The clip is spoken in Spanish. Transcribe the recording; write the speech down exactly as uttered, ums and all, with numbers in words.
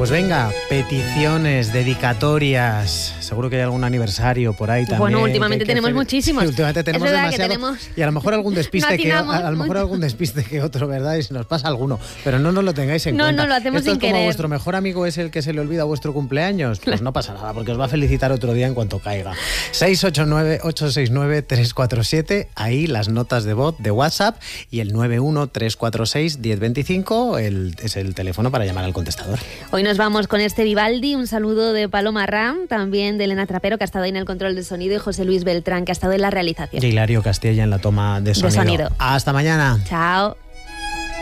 Pues venga, peticiones, dedicatorias. Seguro que hay algún aniversario por ahí también. Bueno, últimamente que, que tenemos fe... muchísimos. Sí, últimamente tenemos es verdad demasiado. Que tenemos... Y a lo mejor algún despiste no que a, a lo mejor algún despiste que otro, ¿verdad? Y se nos pasa alguno. Pero no nos lo tengáis en no, cuenta. No, no lo hacemos Esto sin es como querer. Vuestro mejor amigo es el que se le olvida vuestro cumpleaños. Pues no pasa nada, porque os va a felicitar otro día en cuanto caiga. seis ocho nueve, ocho seis nueve, tres cuatro siete. Ahí las notas de voz de WhatsApp y el nueve uno tres cuatro seis, uno cero dos cinco el, es el teléfono para llamar al contestador. Hoy nos vamos con este Vivaldi, un saludo de Paloma Ram, también de Elena Trapero, que ha estado ahí en el control de sonido, y José Luis Beltrán, que ha estado en la realización. Y Hilario Castella en la toma de sonido. De sonido. Hasta mañana. Chao.